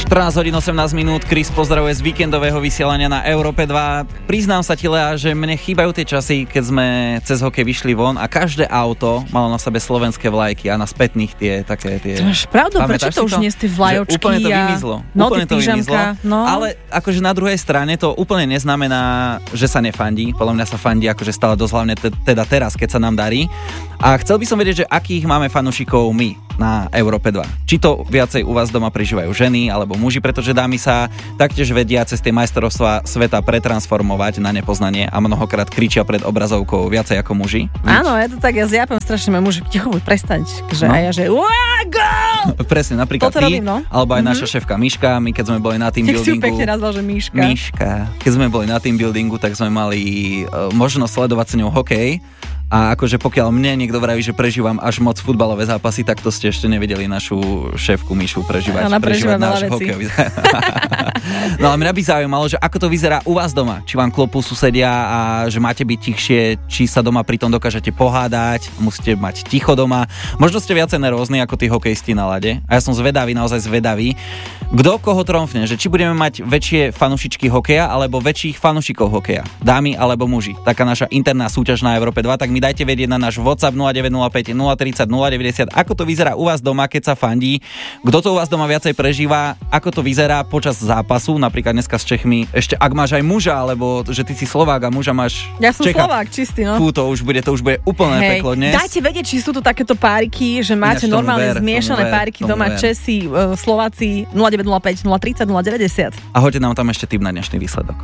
14 hodín 18 minút, Chris pozdravuje z víkendového vysielania na Európe 2. Priznám sa ti, Lea, že mne chýbajú tie časy, keď sme cez hokej vyšli von a každé auto malo na sebe slovenské vlajky a na spätných tie také tie... To máš pravdu, prečo to už nie ste vlajočky? Úplne to vymizlo. No, úplne to vymizlo. No. Ale akože na druhej strane to úplne neznamená, že sa nefandí. Podľa mňa sa fandí akože stále dosť hlavne teda teraz, keď sa nám darí. A chcel by som vedieť, že akých máme fanúšikov my na Európe 2. Či to viacej u vás doma prežívajú ženy alebo muži, pretože dámy sa taktiež vedia cez tie majstrovstvá sveta pretransformovať na nepoznanie a mnohokrát kričia pred obrazovkou viacej ako muži. Áno, ja to tak, ja zjapem strašne, môj muž, ticho buď prestaň, že a ja, že go! Presne, napríklad toto ty, robím, no. alebo aj naša šéfka Miška, my keď sme boli na team buildingu. Tak si ju pekne nazval, že Miška. Miška. Keď sme boli na team buildingu, tak sme mali možnosť sledovať s ňou hokej. A akože pokiaľ mne niekto vraví, že prežívam až moc futbalové zápasy, tak to ste ešte nevideli našu šéfku Mišu prežívať náš hokejový. No ale mňa by zaujímalo, že ako to vyzerá u vás doma. Či vám klopú susedia a že máte byť tichšie, či sa doma pritom dokážete pohádať, musíte mať ticho doma. Možno ste viacej nervózni ako tí hokejisti na lade. A ja som zvedavý, naozaj zvedavý, kto koho tromfne, že či budeme mať väčšie fanúšičky hokeja alebo väčších fanúšikov hokeja, dámy alebo muži. Taká naša interná súťaž na Európe 2, tak mi dajte vedieť na náš WhatsApp 0905 030 090, ako to vyzerá u vás doma, keď sa fandí, kto to u vás doma viacej prežíva, ako to vyzerá počas zápasu, napríklad dneska s Čechmi, ešte ak máš aj muža, alebo že ty si Slovák a muža máš Ja som Čecha. Slovák, čistý, no. Fú, to už bude úplne peklo dnes. Dajte vedieť, či sú tu takéto páriky, že máte normálne zmiešané páriky doma, Česi, Slováci, 0905 030 090. A hoďte nám tam ešte tip na dnešný výsledok.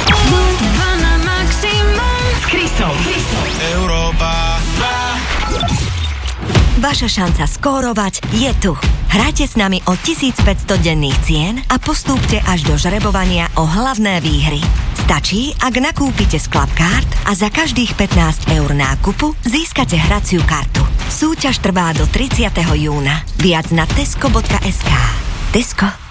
S Chrisom. Európa 2. Vaša šanca skórovať je tu. Hrajte s nami o 1500 denných cien a postúpte až do žrebovania o hlavné výhry. Stačí, ak nakúpite Club Card a za každých 15 eur nákupu získate hraciu kartu. Súťaž trvá do 30. júna. Viac na tesco.sk. Tesco.